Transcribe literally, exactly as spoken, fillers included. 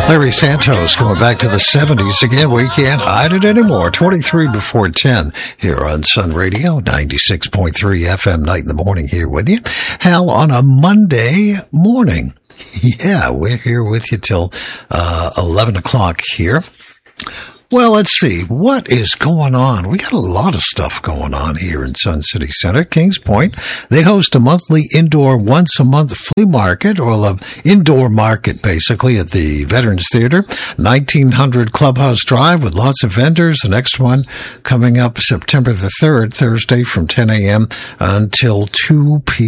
Larry Santos going back to the seventies again. We can't hide it anymore. twenty-three before ten here on Sun Radio, ninety-six point three F M, Night in the Morning here with you. Hal, on a Monday morning. Yeah, we're here with you till uh, eleven o'clock here. Well, let's see. What is going on? We got a lot of stuff going on here in Sun City Center. Kings Point, they host a monthly indoor, once-a-month flea market, or an indoor market, basically, at the Veterans Theater. nineteen hundred Clubhouse Drive with lots of vendors. The next one coming up September the third, Thursday from ten a.m. until two p.m.